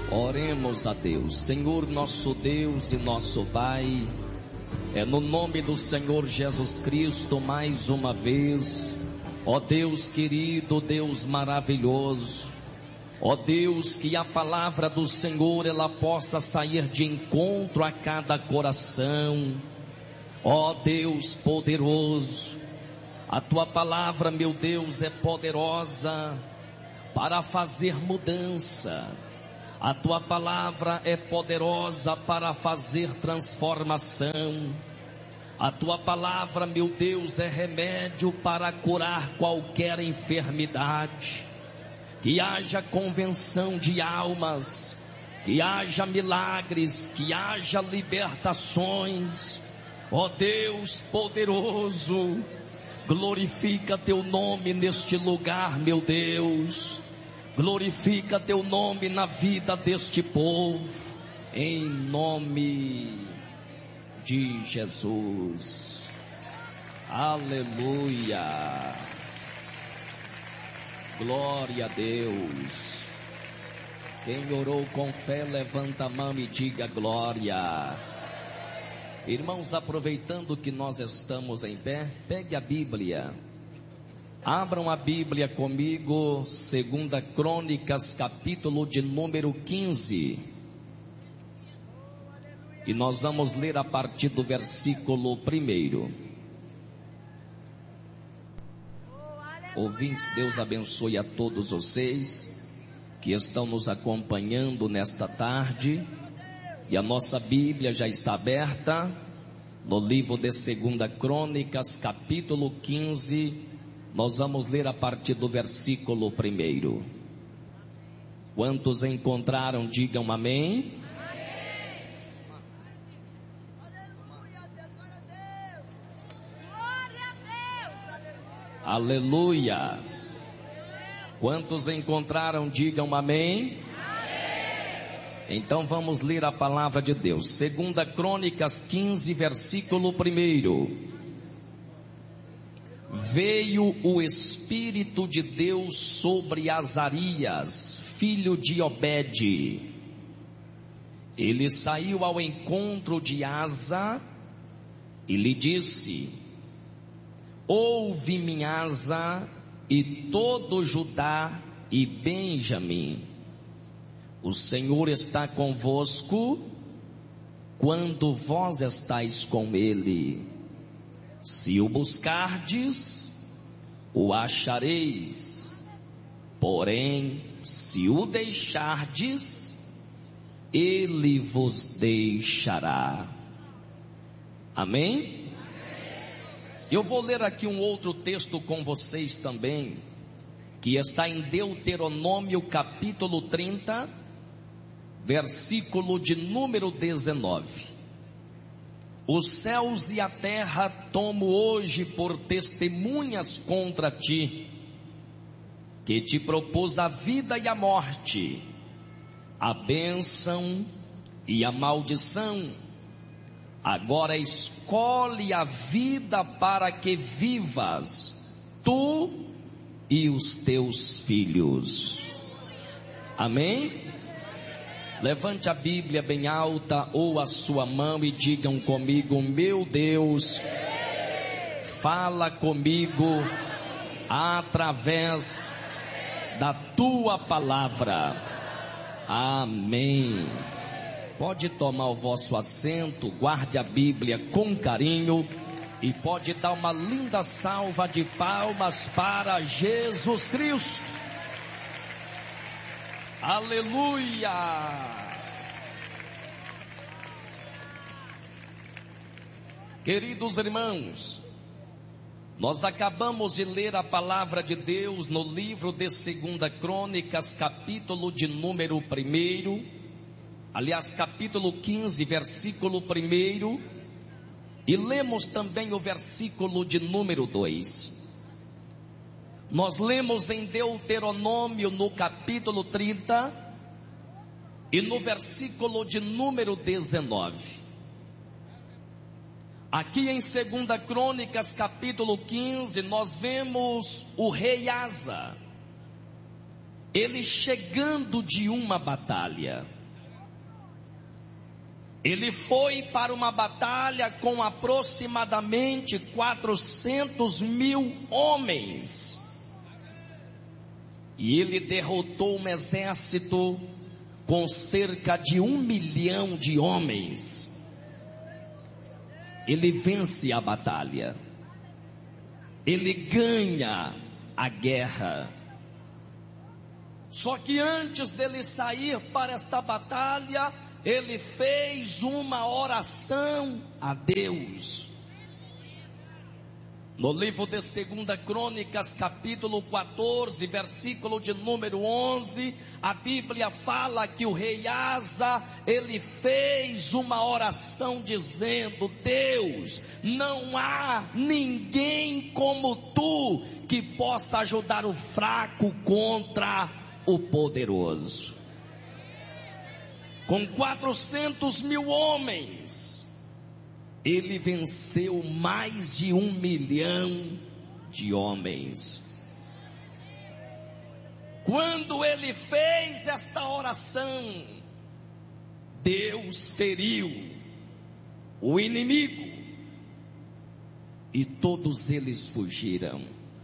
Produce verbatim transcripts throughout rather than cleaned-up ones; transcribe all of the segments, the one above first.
Oremos a Deus. Senhor nosso Deus e nosso Pai, é no nome do Senhor Jesus Cristo mais uma vez, ó Deus querido, Deus maravilhoso, ó Deus, que a palavra do Senhor ela possa sair de encontro a cada coração, ó Deus poderoso. A tua palavra, meu Deus, é poderosa para fazer mudança. A tua palavra é poderosa para fazer transformação. A tua palavra, meu Deus, é remédio para curar qualquer enfermidade. Que haja convenção de almas, que haja milagres, que haja libertações. Ó Deus poderoso, glorifica teu nome neste lugar, meu Deus. Glorifica teu nome na vida deste povo, em nome de Jesus. Aleluia. Glória a Deus. Quem orou com fé, levanta a mão e diga glória. Irmãos, aproveitando que nós estamos em pé, pegue a Bíblia. Abram a Bíblia comigo, segunda Crônicas, capítulo de número quinze. E nós vamos ler a partir do versículo primeiro. Ouvintes, Deus abençoe a todos vocês que estão nos acompanhando nesta tarde. E a nossa Bíblia já está aberta no livro de segunda Crônicas, capítulo quinze. Nós vamos ler a partir do versículo primeiro. Quantos encontraram, digam amém. Aleluia. Quantos encontraram, digam amém. Então vamos ler a palavra de Deus. Segunda Crônicas quinze, versículo primeiro. Veio o Espírito de Deus sobre Azarias, filho de Obede. Ele saiu ao encontro de Asa e lhe disse: ouve-me, Asa, e todo Judá e Benjamim. O Senhor está convosco quando vós estáis com ele. Se o buscardes, o achareis. Porém, se o deixardes, ele vos deixará. Amém? Eu vou ler aqui um outro texto com vocês também, que está em Deuteronômio capítulo trinta, versículo de número dezenove. Os céus e a terra tomo hoje por testemunhas contra ti, que te propus a vida e a morte, a bênção e a maldição. Agora escolhe a vida para que vivas, tu e os teus filhos. Amém? Levante a Bíblia bem alta ou a sua mão e digam comigo: meu Deus, fala comigo através da tua palavra. Amém. Pode tomar o vosso assento, guarde a Bíblia com carinho e pode dar uma linda salva de palmas para Jesus Cristo. Aleluia! Queridos irmãos, nós acabamos de ler a palavra de Deus no livro de segunda Crônicas, capítulo de número primeiro, aliás, capítulo quinze, versículo primeiro, e lemos também o versículo de número dois. Nós lemos em Deuteronômio no capítulo trinta e no versículo de número dezenove. Aqui em segunda Crônicas capítulo quinze nós vemos o rei Asa, ele chegando de uma batalha. Ele foi para uma batalha com aproximadamente quatrocentos mil homens. E ele derrotou um exército com cerca de um milhão de homens. Ele vence a batalha. Ele ganha a guerra. Só que antes dele sair para esta batalha, ele fez uma oração a Deus. No livro de Segunda Crônicas, capítulo quatorze, versículo de número onze, a Bíblia fala que o rei Asa, ele fez uma oração dizendo: Deus, não há ninguém como tu que possa ajudar o fraco contra o poderoso. Com quatrocentos mil homens, ele venceu mais de um milhão de homens. Quando ele fez esta oração, Deus feriu o inimigo e todos eles fugiram.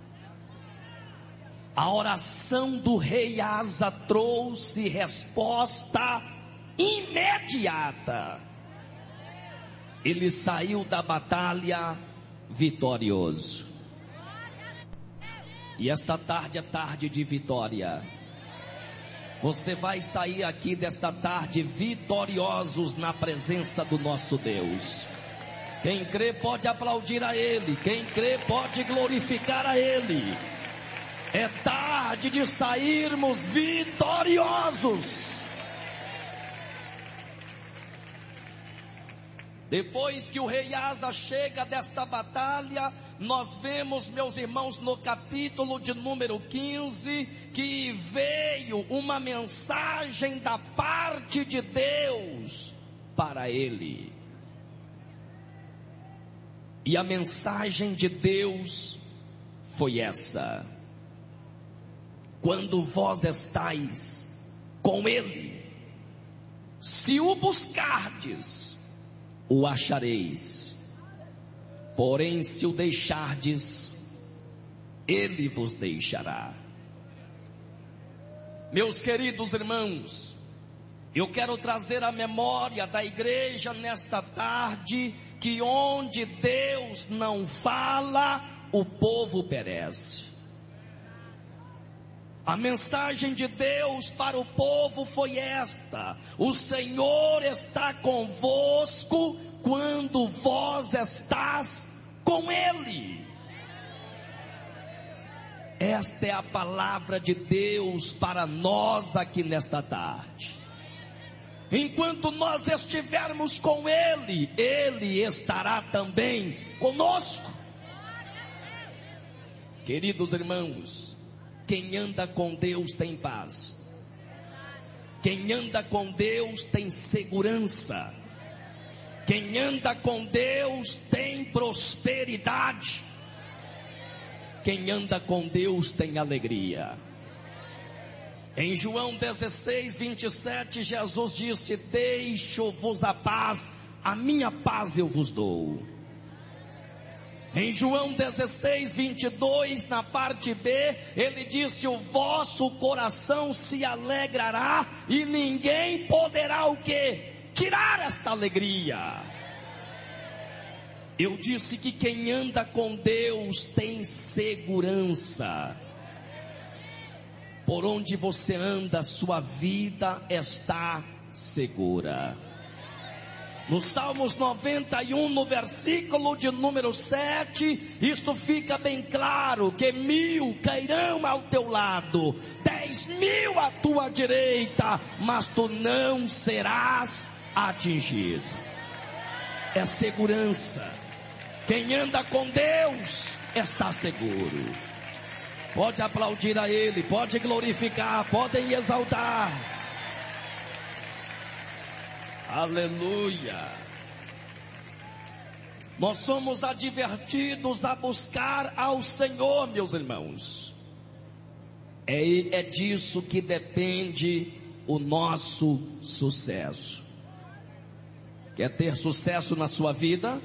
A oração do rei Asa trouxe resposta imediata. Ele saiu da batalha vitorioso. E esta tarde é tarde de vitória. Você vai sair aqui desta tarde vitoriosos na presença do nosso Deus. Quem crê pode aplaudir a Ele. Quem crê pode glorificar a Ele. É tarde de sairmos vitoriosos. Depois que o rei Asa chega desta batalha, nós vemos, meus irmãos, no capítulo de número quinze, que veio uma mensagem da parte de Deus para ele. E a mensagem de Deus foi essa: quando vós estáis com ele, se o buscardes, o achareis, porém se o deixardes, ele vos deixará. Meus queridos irmãos, eu quero trazer à memória da igreja nesta tarde, que onde Deus não fala, o povo perece. A mensagem de Deus para o povo foi esta: o Senhor está convosco quando vós estás com Ele. Esta é a palavra de Deus para nós aqui nesta tarde. Enquanto nós estivermos com Ele, Ele estará também conosco. Queridos irmãos, quem anda com Deus tem paz. Quem anda com Deus tem segurança. Quem anda com Deus tem prosperidade. Quem anda com Deus tem alegria. Em João dezesseis, vinte e sete, Jesus disse: deixo-vos a paz, a minha paz eu vos dou. Em João dezesseis, vinte e dois, na parte B, ele disse: o vosso coração se alegrará e ninguém poderá o quê? Tirar esta alegria. Eu disse que quem anda com Deus tem segurança. Por onde você anda, sua vida está segura. No Salmos noventa e um, no versículo de número sete, isto fica bem claro: que mil cairão ao teu lado, dez mil à tua direita, mas tu não serás atingido. É segurança. Quem anda com Deus está seguro. Pode aplaudir a Ele, pode glorificar, podem exaltar. Aleluia. Nós somos advertidos a buscar ao Senhor, meus irmãos. É, é disso que depende o nosso sucesso. Quer ter sucesso na sua vida?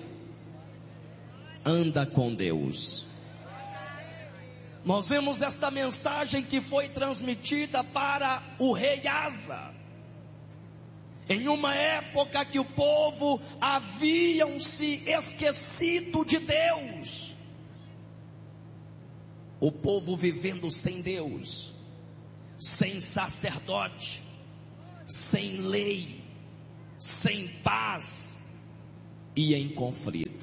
Anda com Deus. Nós vemos esta mensagem que foi transmitida para o rei Asa, em uma época que o povo haviam se esquecido de Deus. O povo vivendo sem Deus, sem sacerdote, sem lei, sem paz e em conflito.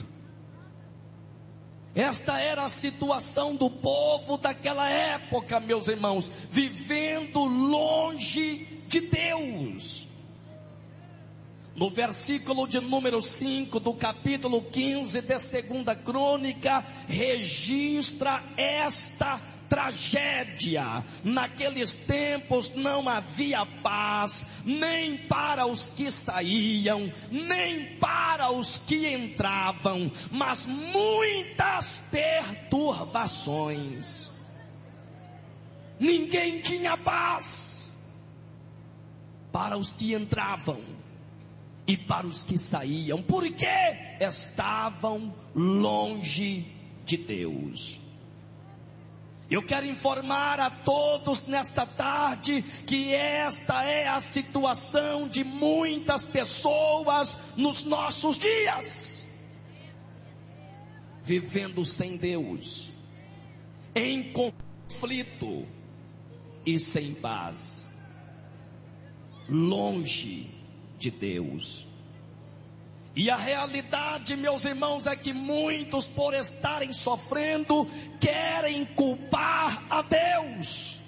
Esta era a situação do povo daquela época, meus irmãos, vivendo longe de Deus. No versículo de número cinco do capítulo quinze de segunda Crônica, registra esta tragédia. Naqueles tempos não havia paz, nem para os que saíam, nem para os que entravam, mas muitas perturbações. Ninguém tinha paz para os que entravam e para os que saíam, porque estavam longe de Deus. Eu quero informar a todos nesta tarde que esta é a situação de muitas pessoas nos nossos dias, vivendo sem Deus, em conflito e sem paz, longe de Deus. E a realidade, meus irmãos, é que muitos, por estarem sofrendo, querem culpar a Deus.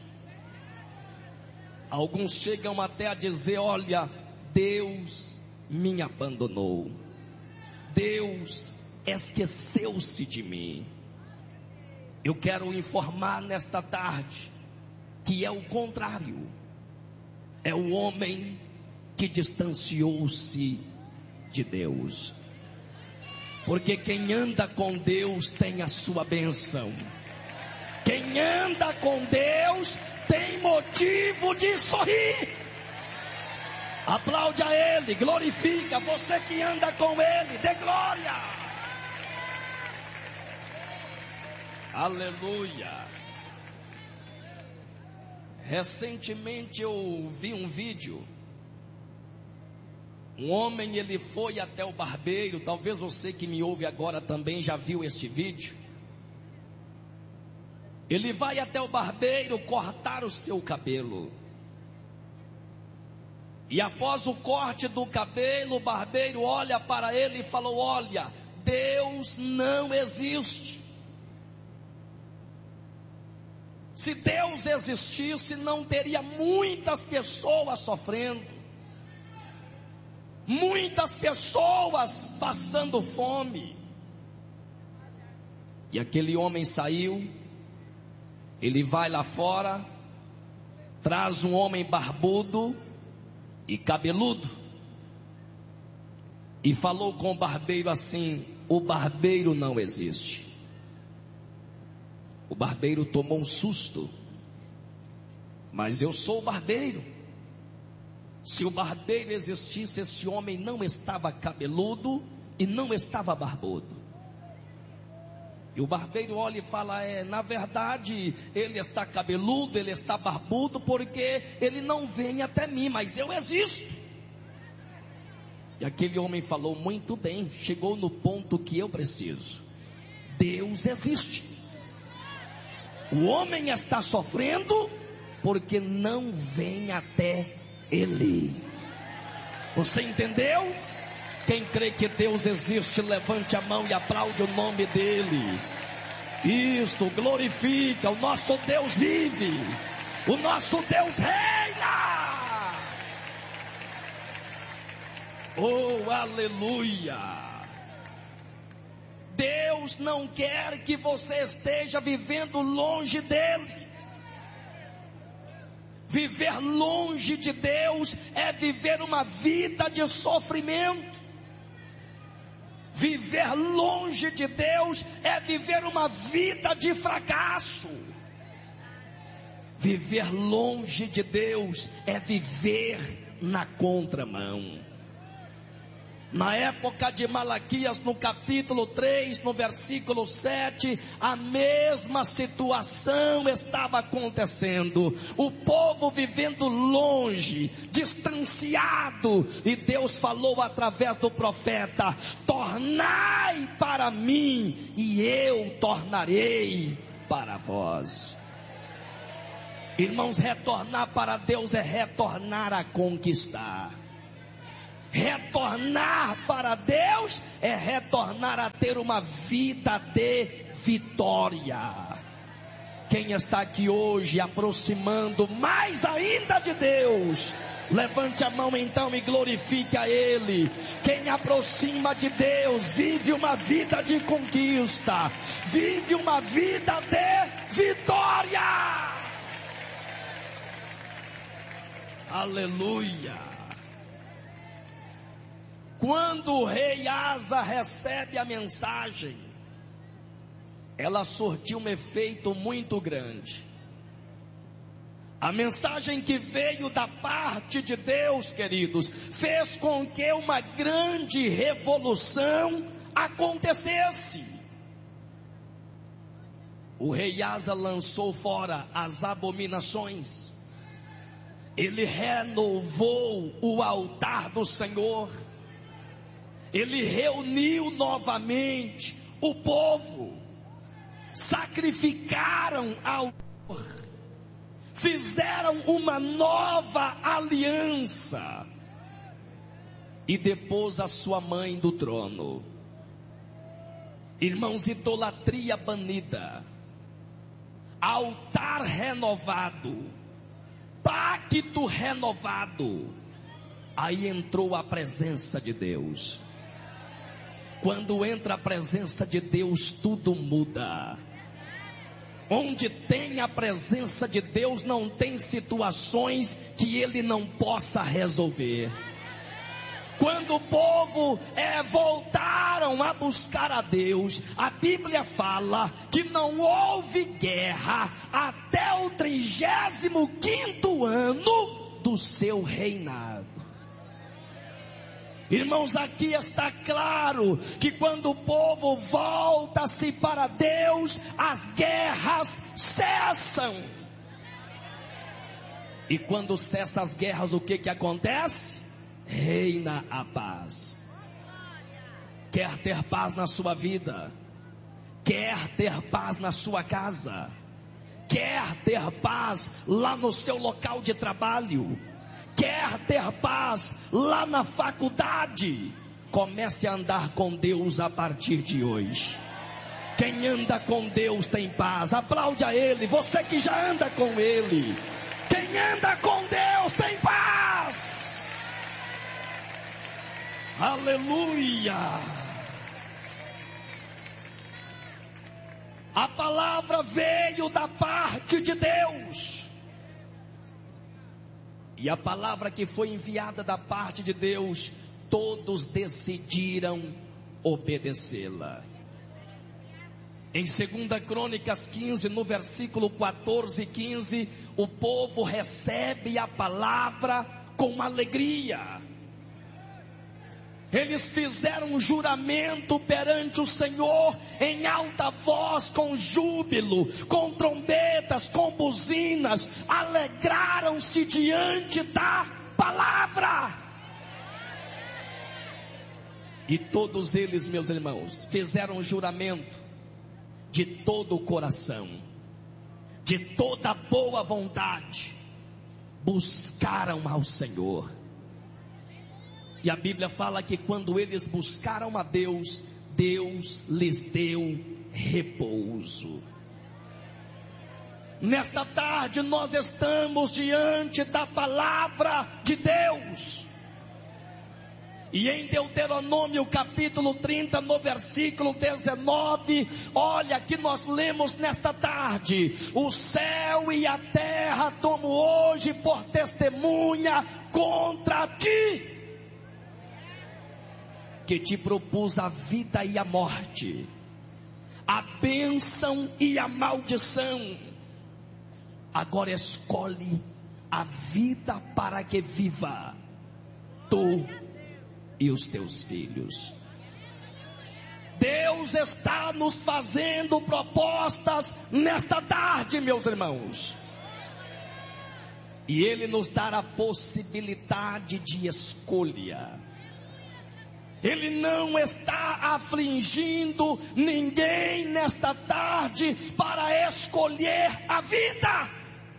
Alguns chegam até a dizer: olha, Deus me abandonou, Deus esqueceu-se de mim. Eu quero informar nesta tarde que é o contrário. É o homem que distanciou-se de Deus, porque quem anda com Deus tem a sua bênção. Quem anda com Deus tem motivo de sorrir. Aplaude a Ele, glorifica. Você que anda com Ele, dê glória. Aleluia. Recentemente eu vi um vídeo. Um homem, ele foi até o barbeiro. Talvez você que me ouve agora também já viu este vídeo. Ele vai até o barbeiro cortar o seu cabelo. E após o corte do cabelo, o barbeiro olha para ele e falou: olha, Deus não existe. Se Deus existisse, não teria muitas pessoas sofrendo, muitas pessoas passando fome. E aquele homem saiu. Ele vai lá fora, traz um homem barbudo e cabeludo, e falou com o barbeiro assim: o barbeiro não existe. O barbeiro tomou um susto. Mas eu sou o barbeiro. Se o barbeiro existisse, esse homem não estava cabeludo e não estava barbudo. E o barbeiro olha e fala: é, na verdade, ele está cabeludo, ele está barbudo, porque ele não vem até mim, mas eu existo. E aquele homem falou: muito bem, chegou no ponto que eu preciso. Deus existe. O homem está sofrendo porque não vem até Ele. Você entendeu? Quem crê que Deus existe, levante a mão e aplaude o nome dEle. Isto, glorifica. O nosso Deus vive. O nosso Deus reina. Oh, aleluia. Deus não quer que você esteja vivendo longe dEle. Viver longe de Deus é viver uma vida de sofrimento. Viver longe de Deus é viver uma vida de fracasso. Viver longe de Deus é viver na contramão. Na época de Malaquias, no capítulo três, no versículo sete, a mesma situação estava acontecendo. O povo vivendo longe, distanciado, e Deus falou através do profeta: tornai para mim, e eu tornarei para vós. Irmãos, retornar para Deus é retornar a conquistar. Retornar para Deus é retornar a ter uma vida de vitória. Quem está aqui hoje aproximando mais ainda de Deus, levante a mão então e glorifique a Ele. Quem aproxima de Deus vive uma vida de conquista, vive uma vida de vitória. Aleluia. Quando o rei Asa recebe a mensagem, ela surtiu um efeito muito grande. A mensagem que veio da parte de Deus, queridos, fez com que uma grande revolução acontecesse. O rei Asa lançou fora as abominações. Ele renovou o altar do Senhor. Ele reuniu novamente o povo, sacrificaram ao Senhor, fizeram uma nova aliança e depôs a sua mãe do trono. Irmãos, idolatria banida, altar renovado, pacto renovado. Aí entrou a presença de Deus. Quando entra a presença de Deus, tudo muda. Onde tem a presença de Deus, não tem situações que Ele não possa resolver. Quando o povo é, voltaram a buscar a Deus, a Bíblia fala que não houve guerra até o trigésimo quinto ano do seu reinado. Irmãos, aqui está claro que quando o povo volta-se para Deus, as guerras cessam. E quando cessam as guerras, o que que acontece? Reina a paz. Quer ter paz na sua vida? Quer ter paz na sua casa? Quer ter paz lá no seu local de trabalho? Quer ter paz lá na faculdade? Comece a andar com Deus a partir de hoje. Quem anda com Deus tem paz. Aplaude a Ele, você que já anda com Ele. Quem anda com Deus tem paz. Aleluia. A palavra veio da parte de Deus. E a palavra que foi enviada da parte de Deus, todos decidiram obedecê-la. Em segunda Crônicas quinze, no versículo quatorze e quinze, o povo recebe a palavra com alegria. Eles fizeram um juramento perante o Senhor em alta voz, com júbilo, com trombetas, com buzinas, alegraram-se diante da palavra. E todos eles, meus irmãos, fizeram um juramento de todo o coração, de toda boa vontade, buscaram ao Senhor. E a Bíblia fala que quando eles buscaram a Deus, Deus lhes deu repouso. Nesta tarde nós estamos diante da palavra de Deus. E em Deuteronômio capítulo trinta, no versículo dezenove, olha que nós lemos nesta tarde: o céu e a terra tomo hoje por testemunha contra ti, que te propus a vida e a morte, a bênção e a maldição. Agora escolhe a vida para que viva tu e os teus filhos. Deus está nos fazendo propostas nesta tarde, meus irmãos. E Ele nos dá a possibilidade de escolha. Ele não está afligindo ninguém nesta tarde para escolher a vida,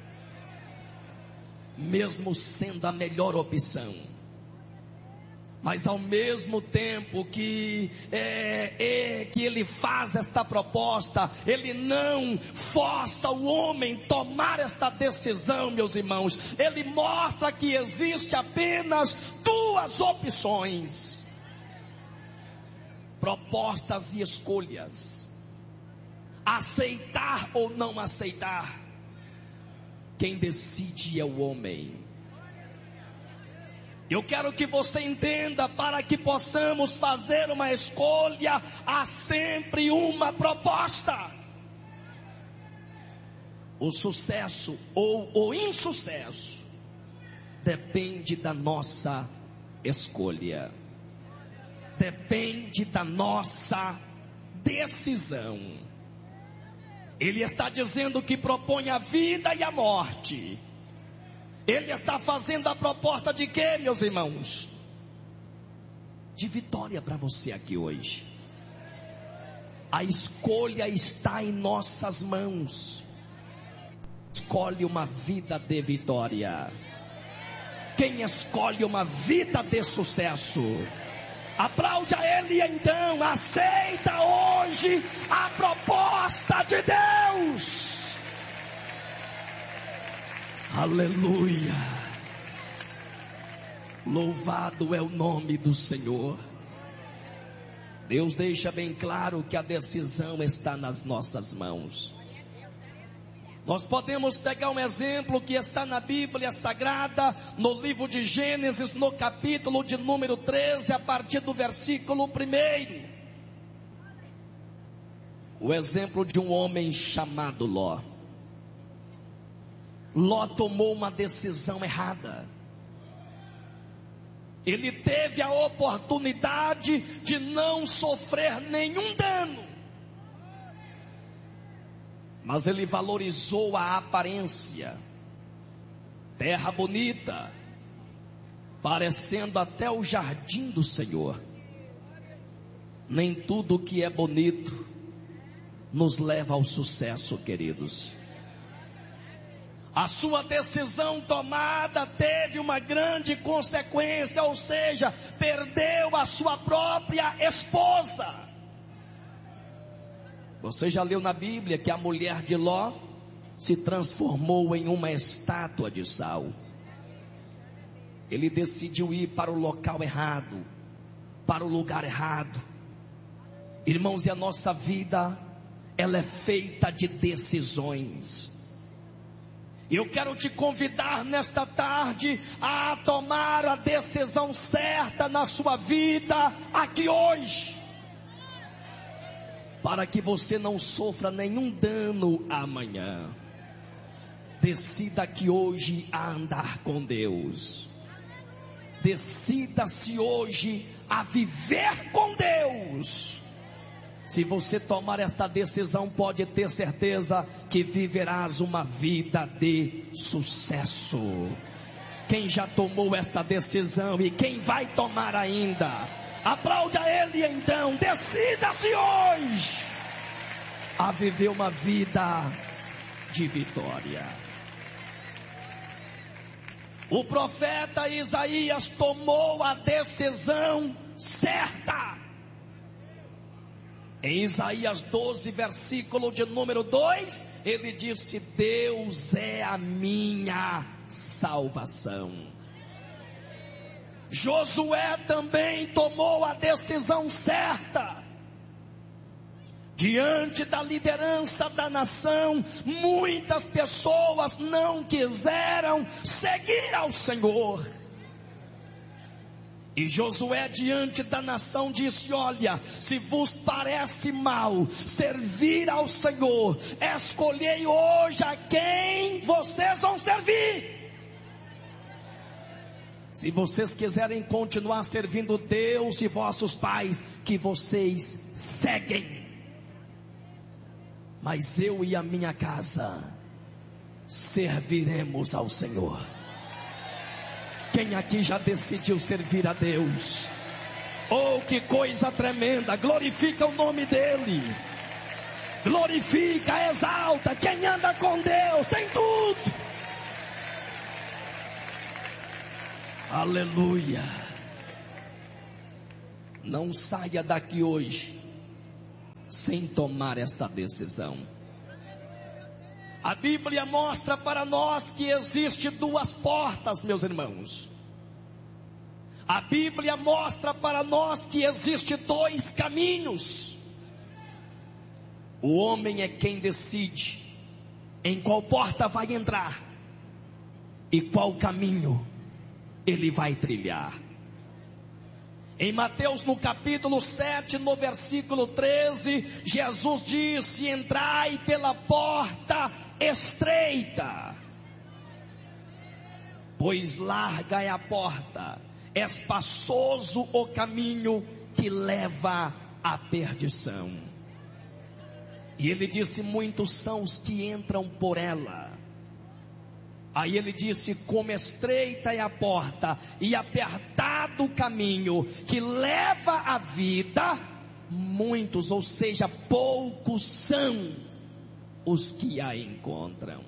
mesmo sendo a melhor opção. Mas ao mesmo tempo que, é, é, que Ele faz esta proposta, Ele não força o homem tomar esta decisão, meus irmãos. Ele mostra que existe apenas duas opções: propostas e escolhas. Aceitar ou não aceitar, quem decide é o homem. Eu quero que você entenda, para que possamos fazer uma escolha, há sempre uma proposta. O sucesso ou o insucesso depende da nossa escolha, depende da nossa decisão. Ele está dizendo que propõe a vida e a morte. Ele está fazendo a proposta de quê, meus irmãos? De vitória para você aqui hoje. A escolha está em nossas mãos. Escolhe uma vida de vitória. Quem escolhe uma vida de sucesso? Aplaude a Ele então. Aceita hoje a proposta de Deus. Aleluia. Louvado é o nome do Senhor. Deus deixa bem claro que a decisão está nas nossas mãos. Nós podemos pegar um exemplo que está na Bíblia Sagrada, no livro de Gênesis, no capítulo de número treze, a partir do versículo primeiro. O exemplo de um homem chamado Ló. Ló tomou uma decisão errada. Ele teve a oportunidade de não sofrer nenhum dano, mas ele valorizou a aparência. Terra bonita, parecendo até o jardim do Senhor. Nem tudo que é bonito nos leva ao sucesso, queridos. A sua decisão tomada teve uma grande consequência, ou seja, perdeu a sua própria esposa. Você já leu na Bíblia que a mulher de Ló se transformou em uma estátua de sal. Ele decidiu ir para o local errado, para o lugar errado. Irmãos, e a nossa vida, ela é feita de decisões. Eu quero te convidar nesta tarde a tomar a decisão certa na sua vida aqui hoje, para que você não sofra nenhum dano amanhã. Decida que hoje a andar com Deus. Decida-se hoje a viver com Deus. Se você tomar esta decisão, pode ter certeza que viverás uma vida de sucesso. Quem já tomou esta decisão e quem vai tomar ainda, aplaude a Ele então. Decida-se hoje a viver uma vida de vitória. O profeta Isaías tomou a decisão certa. Em Isaías doze, versículo de número dois, ele disse: Deus é a minha salvação. Josué também tomou a decisão certa. Diante da liderança da nação, muitas pessoas não quiseram seguir ao Senhor. E Josué, diante da nação, disse: olha, se vos parece mal servir ao Senhor, escolhei hoje a quem vocês vão servir. Se vocês quiserem continuar servindo Deus e vossos pais, que vocês seguem. Mas eu e a minha casa serviremos ao Senhor. Quem aqui já decidiu servir a Deus? Oh, que coisa tremenda! Glorifica o nome dEle. Glorifica, exalta. Quem anda com Deus tem tudo. Aleluia. Não saia daqui hoje sem tomar esta decisão. A Bíblia mostra para nós que existe duas portas, meus irmãos. A Bíblia mostra para nós que existe dois caminhos. O homem é quem decide em qual porta vai entrar e qual caminho ele vai trilhar. Em Mateus, no capítulo sete, no versículo treze, Jesus disse: entrai pela porta estreita, pois larga é a porta, espaçoso o caminho que leva à perdição. E ele disse: muitos são os que entram por ela. Aí ele disse: como estreita é a porta e apertado o caminho que leva à vida, muitos, ou seja, poucos são os que a encontram.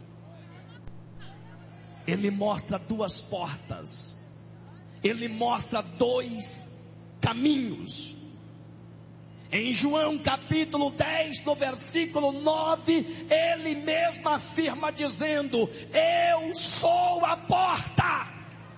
Ele mostra duas portas, ele mostra dois caminhos. Em João capítulo dez, no versículo nove, ele mesmo afirma dizendo: eu sou a porta.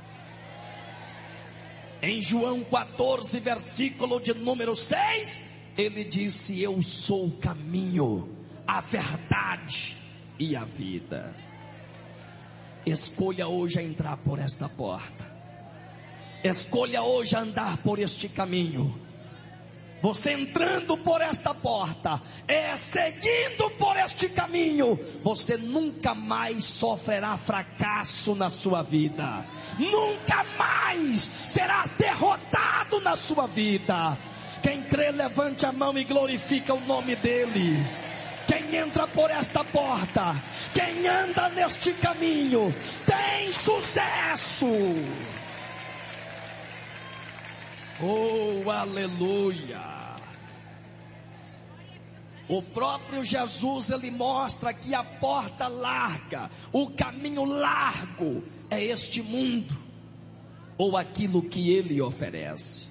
Em João quatorze, versículo de número seis, ele disse: eu sou o caminho, a verdade e a vida. Escolha hoje entrar por esta porta. Escolha hoje andar por este caminho. Você entrando por esta porta, é seguindo por este caminho, você nunca mais sofrerá fracasso na sua vida. Nunca mais será derrotado na sua vida. Quem crê, levante a mão e glorifica o nome dEle. Quem entra por esta porta, quem anda neste caminho, tem sucesso. Oh, aleluia. O próprio Jesus, ele mostra que a porta larga, o caminho largo é este mundo, ou aquilo que ele oferece.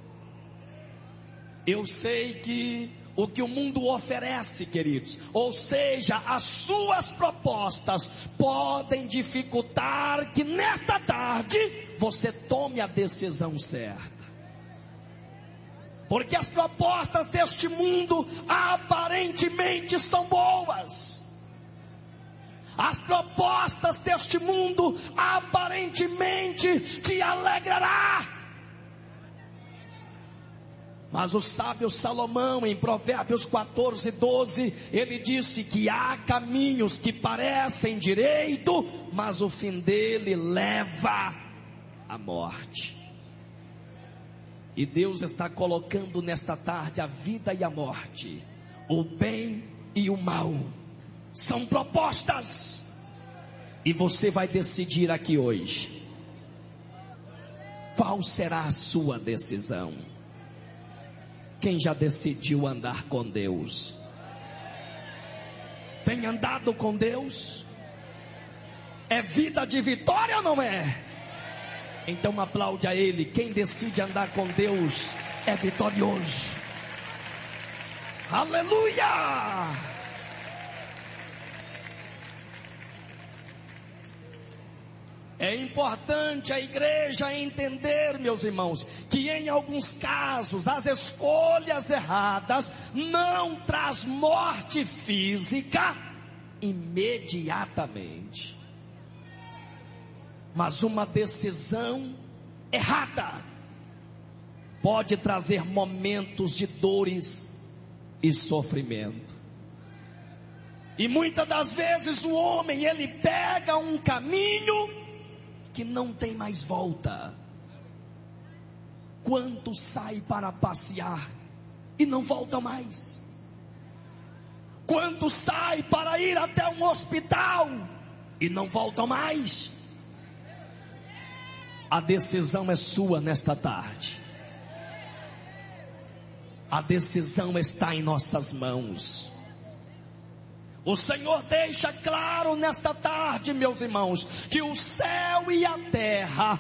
Eu sei que o que o mundo oferece, queridos, ou seja, as suas propostas, podem dificultar que nesta tarde você tome a decisão certa. Porque as propostas deste mundo aparentemente são boas. As propostas deste mundo aparentemente te alegrará. Mas o sábio Salomão, em Provérbios quatorze, doze, ele disse que há caminhos que parecem direito, mas o fim dele leva à morte. E Deus está colocando nesta tarde a vida e a morte, o bem e o mal. São propostas. E você vai decidir aqui hoje. Qual será a sua decisão? Quem já decidiu andar com Deus? Tem andado com Deus? É vida de vitória ou não é? Então aplaude a Ele. Quem decide andar com Deus é vitorioso. Aleluia! É importante a igreja entender, meus irmãos, que em alguns casos as escolhas erradas não traz morte física imediatamente. Mas uma decisão errada pode trazer momentos de dores e sofrimento. E muitas das vezes o homem, ele pega um caminho que não tem mais volta. Quantos saem para passear e não voltam mais? Quantos saem para ir até um hospital e não voltam mais? A decisão é sua nesta tarde. A decisão está em nossas mãos. O Senhor deixa claro nesta tarde, meus irmãos, que o céu e a terra